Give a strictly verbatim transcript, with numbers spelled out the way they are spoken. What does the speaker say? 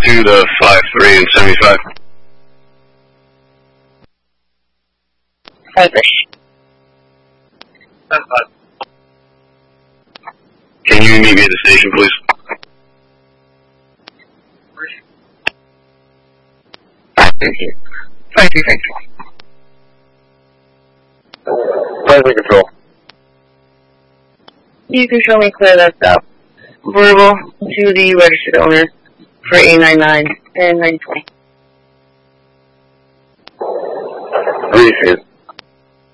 two to five three and seventy-five. Five-ish. Can you meet me at the station, please? Five three two. Five three five three. Present control. You control me clear that out. Verbal to the registered owner for A ninety-nine and nine twenty. Appreciate it.